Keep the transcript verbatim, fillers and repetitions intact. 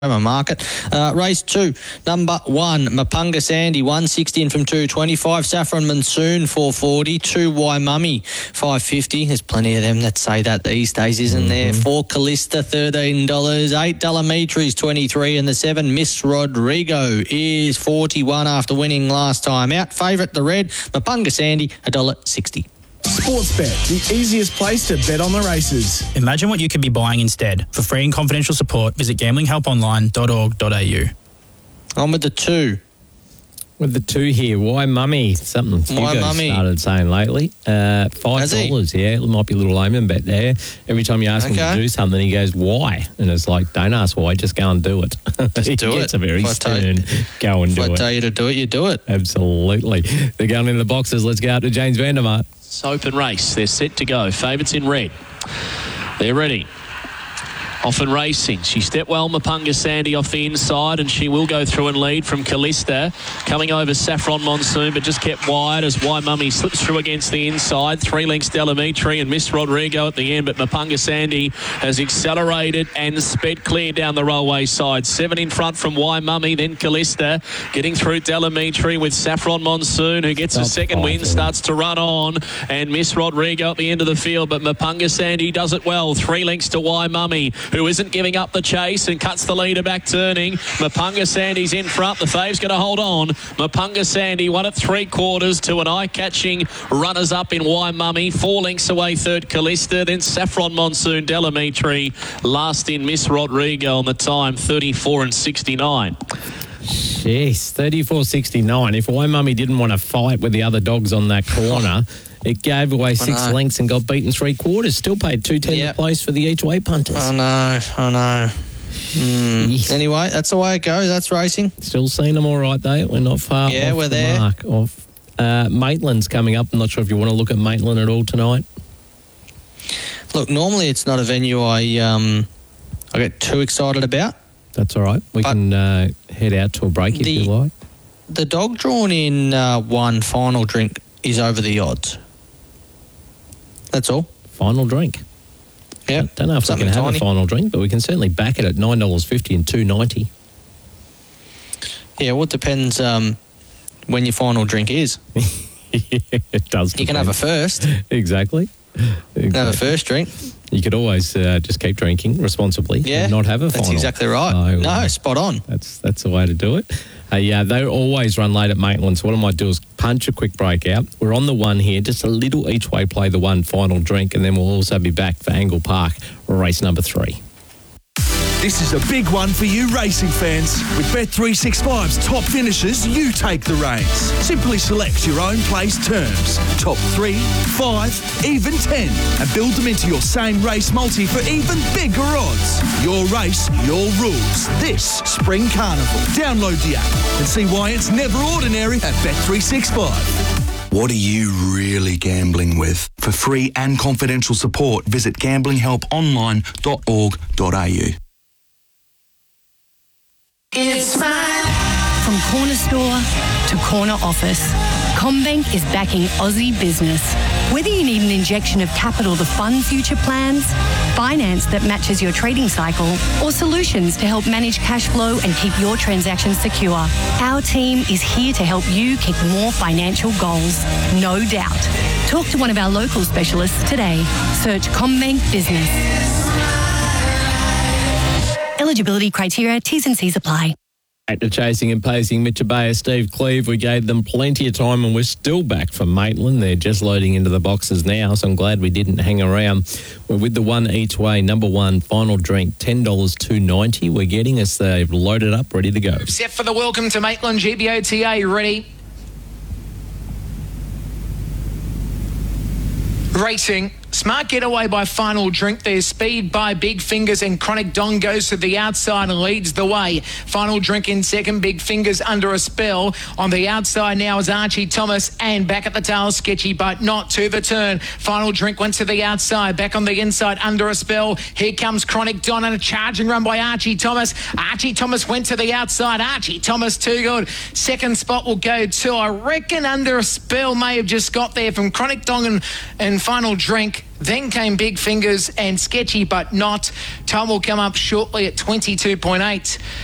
market. Uh, race two, number one, Mapunga Sandy, one sixty in from two twenty-five. Saffron Monsoon, four forty. Two Y Mummy, five fifty. There's plenty of them that say that these days, isn't mm-hmm. there? Four Callista, thirteen dollars. Eight Delamitris, twenty-three. And the seven Miss Rodrigo is forty-one after winning last time out. Favourite, the red, Mapunga Sandy, one dollar sixty. Sportsbet, the easiest place to bet on the races. Imagine what you could be buying instead. For free and confidential support, visit gambling help online dot org dot a u. On with the two. With the two here, why mummy? Something Why Hugo mummy? started saying lately. Uh, Five dollars, yeah. It might be a little omen bet there. Every time you ask Okay. him to do something, he goes, why? And it's like, don't ask why, just go and do it. Just he do gets it. a very If I tell you- stern, go and If do I it. tell you to do it, you do it. Absolutely. They're going into the boxes. Let's go out to James Vandermart. It's open race. They're set to go. Favourites in red. They're ready. Off and racing. She stepped well, Mapunga Sandy off the inside, and she will go through and lead from Callista. Coming over Saffron Monsoon, but just kept wide as Y Mummy slips through against the inside. Three lengths Delamitri and Miss Rodrigo at the end, but Mapunga Sandy has accelerated and sped clear down the railway side. Seven in front from Y Mummy, then Callista. Getting through Delamitri with Saffron Monsoon, who gets a second win, starts to run on, and Miss Rodrigo at the end of the field, but Mapunga Sandy does it well. Three lengths to Y Mummy, who isn't giving up the chase and cuts the leader back turning. Mapunga Sandy's in front. The fave's going to hold on. Mapunga Sandy won at three quarters to an eye-catching runners-up in Y Mummy. Four lengths away, third Callista, then Saffron Monsoon, Delamitri. Last in Miss Rodrigo on the time, thirty-four and sixty-nine. Jeez, thirty-four sixty-nine. If Y Mummy didn't want to fight with the other dogs on that corner, it gave away six know. lengths and got beaten three quarters. Still paid two ten Yep. to place for the each way punters. I know, I know. Mm. Jeez. Anyway, that's the way it goes. That's racing. Still seeing them all right, though. We're not far Yeah, off we're the there. mark. Of, uh, Maitland's coming up. I'm not sure if you want to look at Maitland at all tonight. Look, normally it's not a venue I um I get too excited about. That's all right. We But can uh, head out to a break if the- you like. The dog drawn in uh, one final drink is over the odds. That's all. Final drink. Yeah. Don't know if Something we can have tiny. a final drink, but we can certainly back it at nine dollars fifty and two ninety. Yeah, well, it depends um, when your final drink is. It does. You can have a first. Exactly. You can have a Exactly. first drink. You could always uh, just keep drinking responsibly Yeah. and not have a That's final. exactly right. So, no, uh, spot on. That's that's the way to do it. Uh, yeah, they always run late at Maitland, so what I might do is punch a quick break out. We're on the one here, just a little each way play the one final drink, and then we'll also be back for Angle Park, race number three. This is a big one for you racing fans. With Bet three sixty-five's top finishes, you take the reins. Simply select your own place terms. Top three, five, even ten. And build them into your same race multi for even bigger odds. Your race, your rules. This Spring Carnival. Download the app and see why it's never ordinary at Bet three sixty-five. What are you really gambling with? For free and confidential support, visit gambling help online dot org dot a u. It's mine. From corner store to corner office, CommBank is backing Aussie business. Whether you need an injection of capital to fund future plans, finance that matches your trading cycle, or solutions to help manage cash flow and keep your transactions secure, our team is here to help you kick more financial goals. No doubt. Talk to one of our local specialists today. Search CommBank Business. Eligibility criteria, T's and C's apply. At the chasing and pacing, Mitchell Bayer, Steve Cleve, we gave them plenty of time and we're still back from Maitland. They're just loading into the boxes now, so I'm glad we didn't hang around. We're with the one each way, number one, final drink, ten dollars two ninety. We're getting us, they've loaded up, ready to go. Set for the welcome to Maitland G B O T A. Ready? Racing. Smart getaway by Final Drink. There's speed by Big Fingers and Chronic Don goes to the outside and leads the way. Final Drink in second. Big Fingers under a spell. On the outside now is Archie Thomas and back at the tail Sketchy but not to the turn. Final Drink went to the outside. Back on the inside under a spell. Here comes Chronic Don and a charging run by Archie Thomas. Archie Thomas went to the outside. Archie Thomas too good. Second spot will go to, I reckon, under a spell may have just got there from Chronic Don and, and Final Drink. Quick. Then came Big Fingers and Sketchy But Not. Time will come up shortly at twenty-two point eight.